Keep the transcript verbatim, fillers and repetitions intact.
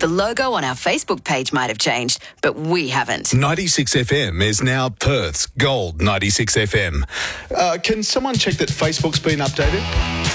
The logo on our Facebook page might have changed, but we haven't. ninety-six F M is now Perth's Gold ninety-six F M. Uh, can someone check that Facebook's been updated?